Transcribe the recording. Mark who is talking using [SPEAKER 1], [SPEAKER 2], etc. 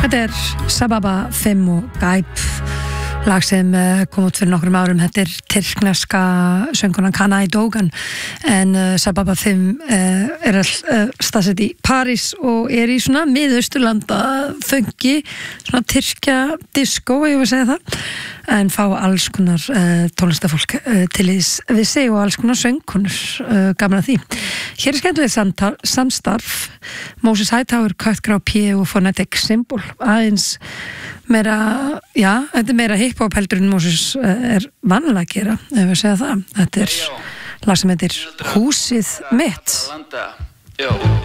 [SPEAKER 1] Þetta Sababa 5 og Gaib, lag sem kom út fyrir nokkrum árum. Þetta tyrkneska söngkonan Kanai Dogan, en Sababa 5 staðsett í París og í svona miðausturlanda funky, svona tyrkja disco, ég vil segja það, en fá alls konar tónlistafólk til við sig og alls konar söngkonur, gaman að því. Hér skemmtilegt samstarf Moses Hightower, Cut Grá P og Phonetic Symbol, aðeins meira, já, þetta meira hip-hop heldur en Moses vanalega að gera, ef við segja það. Þetta lag sem heitir Húsið mitt.